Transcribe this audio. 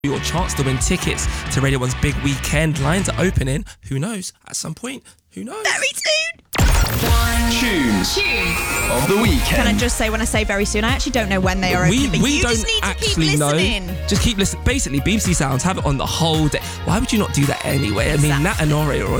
your chance to win tickets to Radio 1's big weekend. Lines are opening. Who knows? At some point, who knows? Very soon. Tunes of the weekend. Can I just say, when I say very soon, I actually don't know when they are opening, but you just need to keep listening. Just keep listening. Basically, BBC Sounds have it on the whole day. Why would you not do that anyway? I mean, Nat and Ore are on